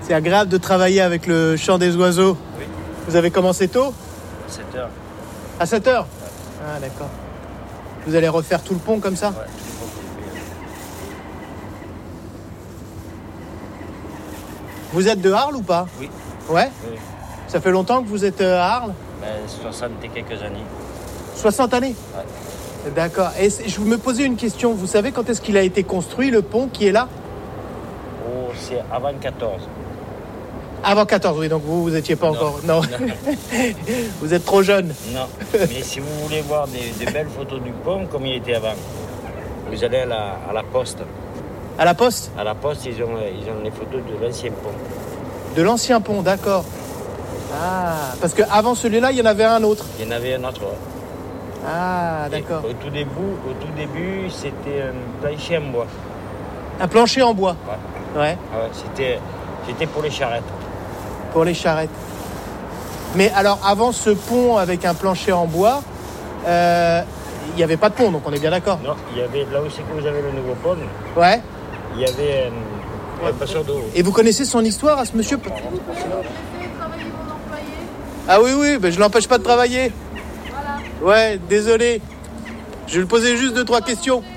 C'est agréable de travailler avec le chant des oiseaux. Oui. Vous avez commencé tôt ? 7h. À 7h ? Ah, d'accord. Vous allez refaire tout le pont comme ça ? Ouais. Vous êtes de Arles ou pas ? Oui. Ouais ? Oui. Ça fait longtemps que vous êtes à Arles ? 60 et quelques années. 60 années ? Ouais. D'accord. Et je me posais une question. Vous savez quand est-ce qu'il a été construit, le pont qui est là ? Oh, c'est avant 14. Avant 14, oui, donc vous étiez pas encore... Non. Vous êtes trop jeune. Non, mais si vous voulez voir des belles photos du pont, comme il était avant, vous allez à la poste. À la poste ? À la poste, ils ont les photos de l'ancien pont. De l'ancien pont, d'accord. Ah, parce qu'avant celui-là, il y en avait un autre. Il y en avait un autre. Ouais. Ah, d'accord. Au tout début, c'était un plancher en bois. Un plancher en bois. Ouais. Ouais, Ouais, c'était pour les charrettes. pour les charrettes. Mais alors, avant ce pont avec un plancher en bois, il n'y avait pas de pont, donc on est bien d'accord. Non, il y avait là où c'est que vous avez le nouveau pont, Ouais. il y avait un passeur d'eau. Et vous connaissez son histoire à ce monsieur ? Vous pouvez laisser travailler mon employé. Ah oui, ben je l'empêche pas de travailler. Voilà. Ouais, désolé. Je vais lui poser juste 2-3 questions.